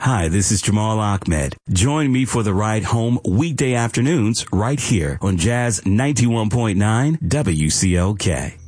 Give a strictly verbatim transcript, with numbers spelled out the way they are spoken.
Hi, this is Jamal Ahmed. Join me for the ride home weekday afternoons right here on Jazz ninety-one point nine W C L K.